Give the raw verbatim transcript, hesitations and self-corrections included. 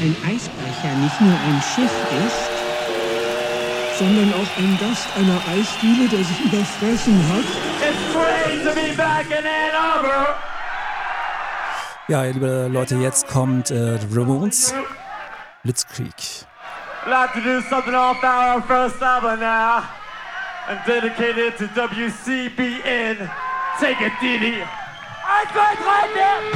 ein Eisbrecher nicht nur ein Schiff ist, sondern auch ein Gast einer Eisdiele, der sich überfressen hat. It's great to be back in Ann Arbor. Ja, liebe Leute, jetzt kommt äh, Ramones Blitzkrieg. I'd like to do something off our first album now and dedicate it to W C B N. Take it, Didi. Eins, zwei, drei, vier.